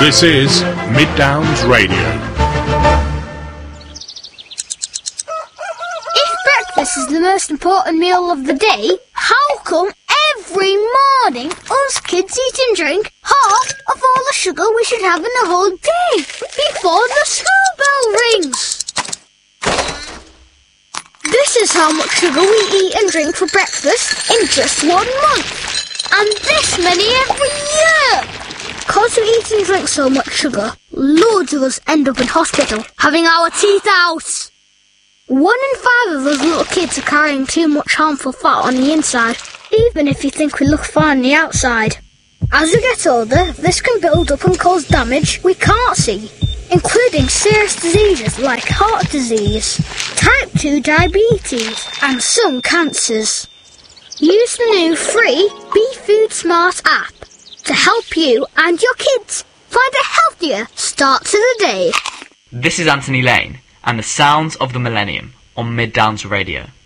This is Mid Downs Radio. If breakfast is the most important meal of the day, how come every morning us kids eat and drink half of all the sugar we should have in the whole day before the school bell rings? This is how much sugar we eat and drink for breakfast in just 1 month. And this many every year. Because we eat and drink so much sugar, loads of us end up in hospital, having our teeth out. 1 in 5 of us little kids are carrying too much harmful fat on the inside, even if you think we look fine on the outside. As we get older, this can build up and cause damage we can't see, including serious diseases like heart disease, type 2 diabetes, and some cancers. Use the new free Be Food Smart app to help you and your kids find a healthier start to the day. This is Anthony Lane and the sounds of the millennium on Mid Downs Radio.